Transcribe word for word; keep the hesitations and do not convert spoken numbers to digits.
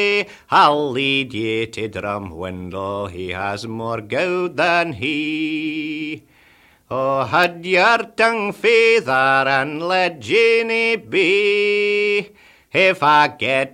I'll lead ye to Drumwindle, he has more gowd than he. Oh, had your tongue feather and let Jeannie be. If I get